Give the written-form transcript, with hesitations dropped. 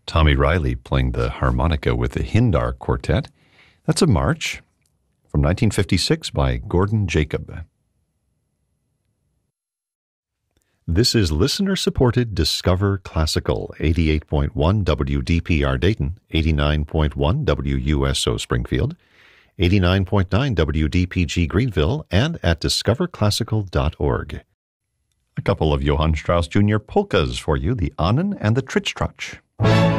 Tommy Riley playing the harmonica with the Hindar Quartet. That's a march from 1956 by Gordon Jacob. This is listener-supported Discover Classical, 88.1 WDPR Dayton, 89.1 WUSO Springfield, 89.9 WDPG Greenville, and at discoverclassical.org. A couple of Johann Strauss Jr. polkas for you, the Ahnen and the Tritchtratsch.